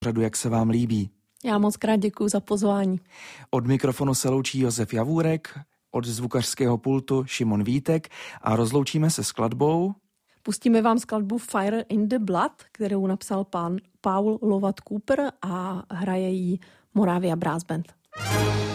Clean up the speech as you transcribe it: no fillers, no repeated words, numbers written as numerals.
pořadu, jak se vám líbí. Já moc krát děkuju za pozvání. Od mikrofonu se loučí Josef Javůrek, od zvukařského pultu Šimon Vítek a rozloučíme se skladbou. Pustíme vám skladbu Fire in the Blood, kterou napsal pan Paul Lovat Cooper a hraje ji Moravia Brass Band.